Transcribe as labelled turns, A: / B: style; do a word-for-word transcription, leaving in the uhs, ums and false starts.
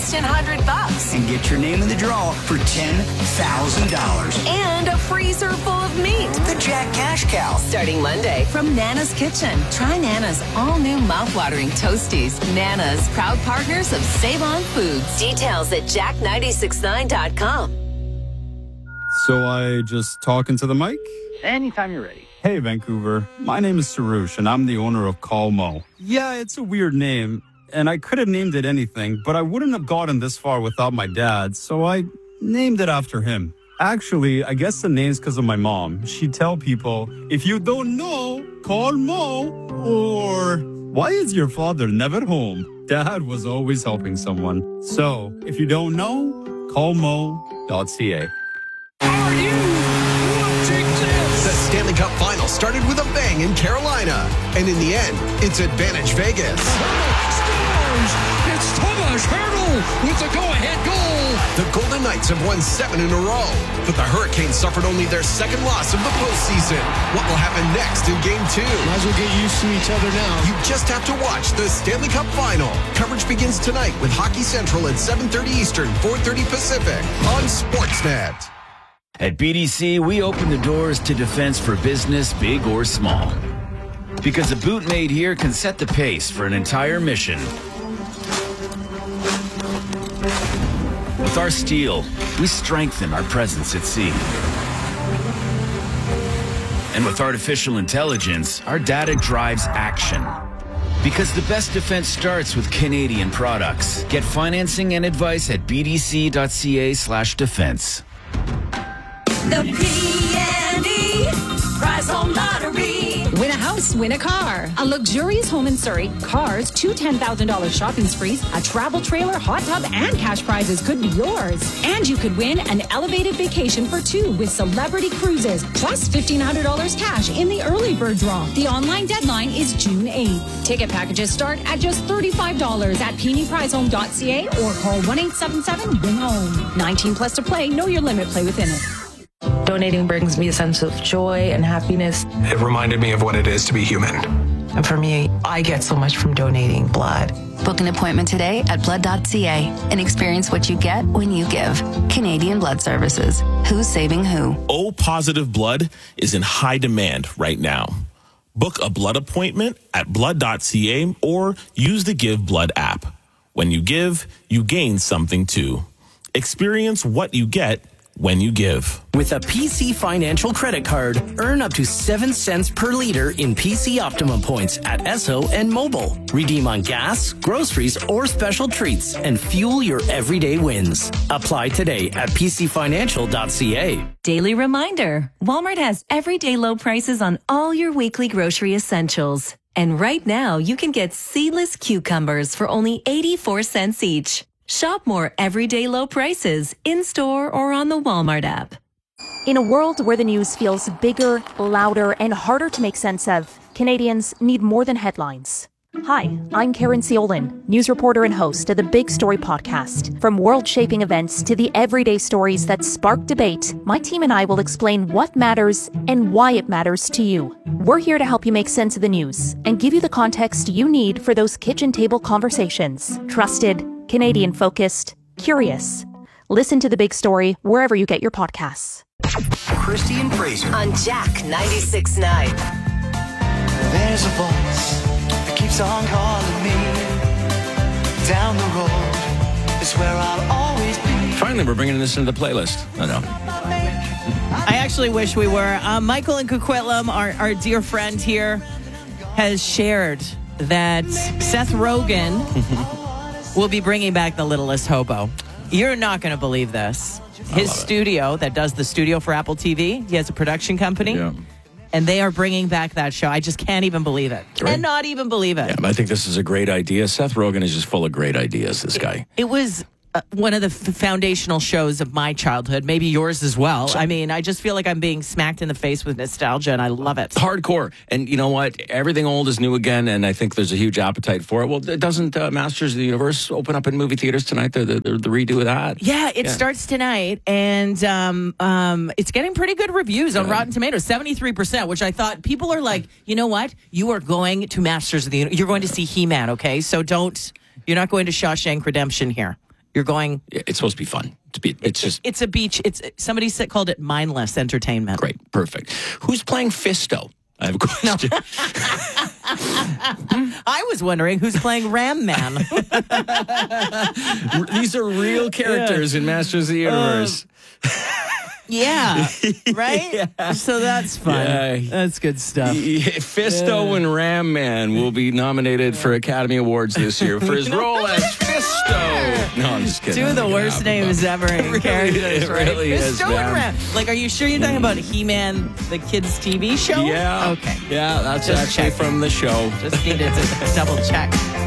A: instant one hundred bucks.
B: And get your name in the draw for ten thousand dollars.
A: And a freezer full of meat.
B: The Jack Cash Cow.
A: Starting Monday from Nana's Kitchen. Try Nana's all-new mouth-watering Toasties. Nana's, proud partners of Save On Foods. Details at jack nine six nine dot com.
C: So I just talk into the mic?
D: Anytime you're ready.
C: Hey, Vancouver. My name is Sarush, and I'm the owner of Call Mo. Yeah, it's a weird name, and I could have named it anything, but I wouldn't have gotten this far without my dad, so I named it after him. Actually, I guess the name's because of my mom. She'd tell people, if you don't know, call Mo, or why is your father never home? Dad was always helping someone. So, if you don't know, call mo dot c a.
E: Are you watching this?
F: The Stanley Cup Final started with a bang in Carolina. And in the end, it's Advantage Vegas.
E: Scores! It's Thomas Hertl with the go-ahead goal.
F: The Golden Knights have won seven in a row. But the Hurricanes suffered only their second loss of the postseason. What will happen next in Game two?
G: Might as well get used to each other now.
F: You just have to watch the Stanley Cup Final. Coverage begins tonight with Hockey Central at seven thirty Eastern, four thirty Pacific on Sportsnet.
H: At B D C, we open the doors to defense for business, big or small. Because a boot made here can set the pace for an entire mission. With our steel, we strengthen our presence at sea. And with artificial intelligence, our data drives action. Because the best defense starts with Canadian products. Get financing and advice at b d c dot c a slash defense.
A: The P and E Prize Home Lottery.
I: Win a house, win a car. A luxurious home in Surrey, cars, two ten thousand dollars shopping sprees, a travel trailer, hot tub, and cash prizes could be yours. And you could win an elevated vacation for two with Celebrity Cruises, plus fifteen hundred dollars cash in the early bird draw. The online deadline is June eighth. Ticket packages start at just thirty-five dollars at p n e prize home dot c a or call one eight seven seven win home. nineteen plus to play. Know your limit. Play within it.
J: Donating brings me a sense of joy and happiness.
K: It reminded me of what it is to be human.
J: And for me, I get so much from donating blood.
L: Book an appointment today at blood dot c a and experience what you get when you give. Canadian Blood Services. Who's saving who?
M: O positive blood is in high demand right now. Book a blood appointment at blood dot c a or use the Give Blood app. When you give, you gain something too. Experience what you get when you give.
N: With a P C Financial credit card, earn up to seven cents per liter in P C Optimum points at Esso and Mobile. Redeem on gas, groceries, or special treats and fuel your everyday wins. Apply today at p c financial dot c a.
O: Daily reminder, Walmart has everyday low prices on all your weekly grocery essentials. And right now, you can get seedless cucumbers for only eighty-four cents each. Shop more everyday low prices in-store or on the Walmart app.
P: In a world where the news feels bigger, louder, and harder to make sense of, Canadians need more than headlines. Hi, I'm Karen Ciolin, news reporter and host of the Big Story podcast. From world-shaping events to the everyday stories that spark debate, my team and I will explain what matters and why it matters to you. We're here to help you make sense of the news and give you the context you need for those kitchen table conversations. Trusted, Canadian-focused, curious. Listen to The Big Story wherever you get your podcasts.
B: Christy and Fraser
A: on Jack ninety-six point nine.
Q: There's a voice that keeps on calling me. Down the road is where I'll always be.
R: Finally, we're bringing this into the playlist. I know.
S: I actually wish we were. Um, Michael in Coquitlam, our, our dear friend here, has shared that Seth Rogen will be bringing back The Littlest Hobo. You're not going to believe this. His studio it. that does the studio for Apple T V, he has a production company, yeah. and they are bringing back that show. I just can't even believe it. Great. Cannot even believe it.
R: Yeah, I think this is a great idea. Seth Rogen is just full of great ideas, this guy.
S: It, it was uh, one of the f- foundational shows of my childhood, maybe yours as well. So, I mean, I just feel like I'm being smacked in the face with nostalgia, and I love it.
R: Hardcore. And you know what? Everything old is new again, and I think there's a huge appetite for it. Well, doesn't uh, Masters of the Universe open up in movie theaters tonight, the, the, the redo of that?
S: Yeah, it yeah. starts tonight, and um, um, it's getting pretty good reviews on yeah. Rotten Tomatoes, seventy-three percent, which I thought people are like, you know what? You are going to Masters of the Universe. You're going to see He-Man, okay? So don't, you're not going to Shawshank Redemption here. You're going.
R: It's supposed to be fun. To be, it's just.
S: It's a beach. It's somebody said, called it mindless entertainment.
R: Great, perfect. Who's playing Fisto? I have a question.
S: No. I was wondering who's playing Ram Man.
R: These are real characters yeah. in Masters of the Universe.
S: Uh, yeah, right? Yeah. So that's fun. Yeah. That's good stuff.
R: Fisto yeah. and Ram Man will be nominated for Academy Awards this year for his role as Fisto. No, I'm just kidding.
S: Two of the worst names ever in
R: really,
S: characters.
R: It really
S: right?
R: is,
S: Fisto
R: man.
S: and Ram. Like, are you sure you're talking about He-Man, the kids' T V show?
R: Yeah.
S: Okay.
R: Yeah, that's
S: just
R: actually
S: checking.
R: from the show.
S: Just needed to double check.